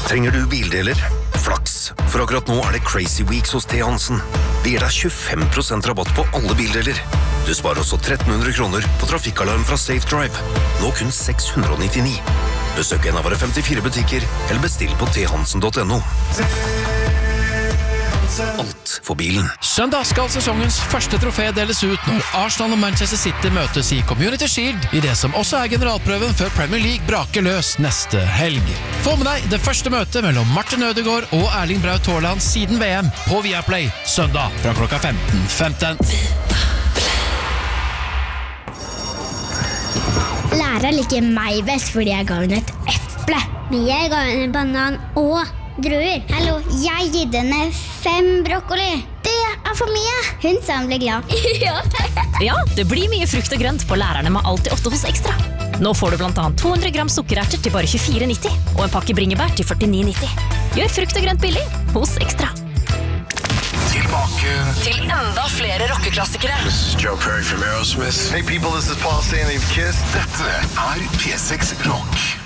Trenger du bildeler? Flaks, for akkurat nå det Crazy Weeks hos T. Hansen. Vi gir deg 25% rabatt på alle bildeler. Du sparer også 1300 kroner på trafikkalarm fra Safe Drive. Nå kun 699. Besøk en av våre 54 butikker, eller bestill på thansen.no. Alt for bilen. Søndag skal sesongens første trofé deles ut når Arsenal og Manchester City møtes i Community Shield i det som også generalprøven før Premier League braker løs neste helg. Få med deg det første møtet mellom Martin Ødegaard og Erling Braut Haaland siden VM på Viaplay søndag fra klokka 15:15. Lærer liker meg best fordi jeg ga henne et eple. Men jeg ga henne en banan og druer. Hallo, jeg gitt henne 5 brokkoli. Det for mye. Hun sa hun ble glad. Ja, det blir mye frukt og grønt på lærerne med Alltid 8 hos Ekstra. Nå får du blant annet 200 gram sukkererter til bare 24,90 og en pakke bringebær til 49,90. Gjør frukt og grønt billig hos Ekstra. Tilbake Til enda flere rockeklassikere. This is Joe Perry from Aerosmith. Hey people, this is Paul Stanley of Kiss. Dette P6 Rock.